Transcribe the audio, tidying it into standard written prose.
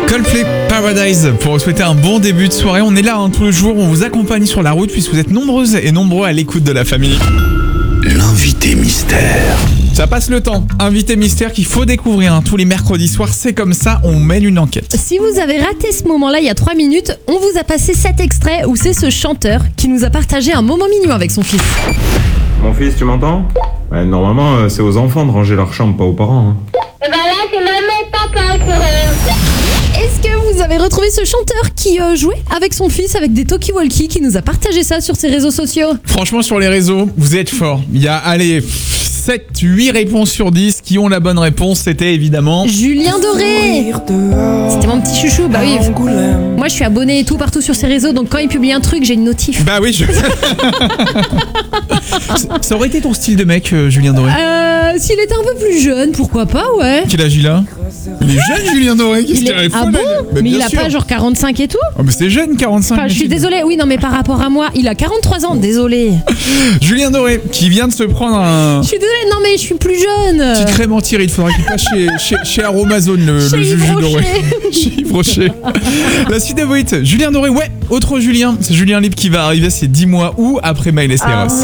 Coldplay Paradise pour vous souhaiter un bon début de soirée. On est là tous les jours, on vous accompagne sur la route puisque vous êtes nombreuses et nombreux à l'écoute de la famille. L'invité mystère. Ça passe le temps. Invité mystère qu'il faut découvrir tous les mercredis soirs. C'est comme ça, on mène une enquête. Si vous avez raté ce moment-là il y a 3 minutes, on vous a passé cet extrait où c'est ce chanteur qui nous a partagé un moment mignon avec son fils. Mon fils, tu m'entends? Ouais, normalement, c'est aux enfants de ranger leur chambre, pas aux parents. Et ben là, c'est maman et papa qui Est-ce que vous avez retrouvé ce chanteur qui jouait avec son fils avec des talkie-walkie qui nous a partagé ça sur ses réseaux sociaux? Franchement, sur les réseaux, vous êtes forts. Il y a, 7-8 réponses sur 10 qui ont la bonne réponse. C'était évidemment Julien Doré. C'était mon petit chouchou, bah oui. Moi je suis abonné et tout partout sur ses réseaux, donc quand il publie un truc, j'ai une notif. Bah oui, Ça aurait été ton style de mec, Julien Doré. S'il était un peu plus jeune, pourquoi pas, ouais. Quel âge il a? Il est jeune, Julien Doré. Qu'est-ce qu'il arrive? Ah bon? Mais il a pas genre 45 et tout? Oh, mais c'est jeune, 45. Enfin, je suis désolée, oui, non, mais par rapport à moi, il a 43 ans, désolé. Julien Doré, qui vient de se prendre un... Je suis désolée, non, mais je suis plus jeune. Petite crème mentir, il faudra qu'il passe chez Aromazone, le juge Doré. Chez Yves Rocher. La suite des Voïtes, Julien Doré, ouais, autre Julien. C'est Julien Libre qui va arriver, c'est 10 mois où après Miley Cyrus.